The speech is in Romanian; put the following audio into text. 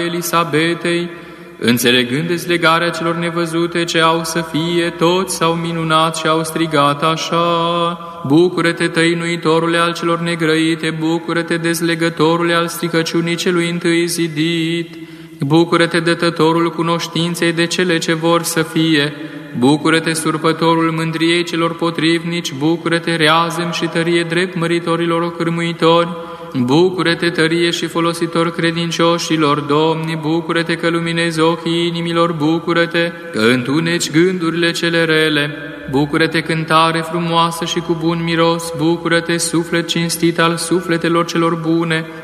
Elisabetei, înțelegând dezlegarea celor nevăzute ce au să fie, toți s-au minunat și au strigat așa: Bucură-te, tăinuitorule al celor negrăite, bucură-te, dezlegătorule al stricăciunii celui întâi zidit, bucură-te, dătătorul cunoștinței de cele ce vor să fie, bucură-te, surpătorul mândriei celor potrivnici, bucură-te, reazem și tărie drept măritorilor ocârmuitori, bucură-te, tărie și folositor credincioșilor, Domni, bucură-te că luminezi ochii inimilor, bucură-te că întuneci gândurile cele rele, bucură-te, cântare frumoasă și cu bun miros, bucură-te, suflet cinstit al sufletelor celor bune,